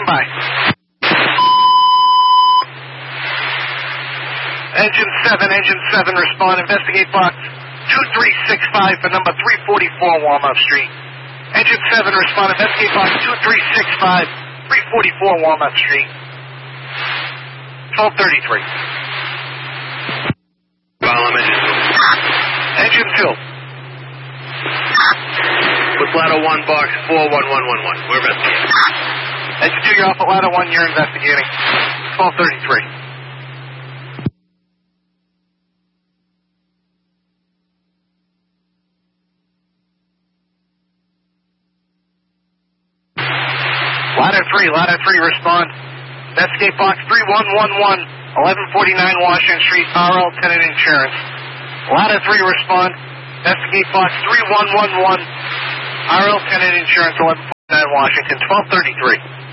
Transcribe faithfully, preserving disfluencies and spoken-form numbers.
stand by. Engine seven, engine seven, respond. Investigate box two three six five for number three forty-four Walnut Street. Engine seven, respond. Investigate box two three six five, three forty-four Walnut Street. twelve thirty-three. Column engine two. Engine two. With ladder one, box four one one one one. We're investigating. Engine two, you're off at ladder one, you're investigating. twelve thirty-three. Ladder three, ladder three, respond. Investigate box three one one one, eleven forty-nine Washington Street, R L Tenant Insurance. Ladder three, respond. Investigate box three one one one, R L Tenant Insurance, eleven forty-nine Washington, twelve thirty-three.